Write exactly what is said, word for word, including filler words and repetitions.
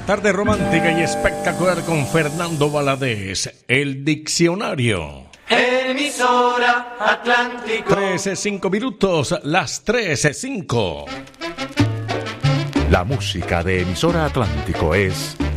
tarde romántica y espectacular con Fernando Valadez, El Diccionario. Emisora Atlántico. trece, cinco minutos, las trece, cinco. La música de Emisora Atlántico es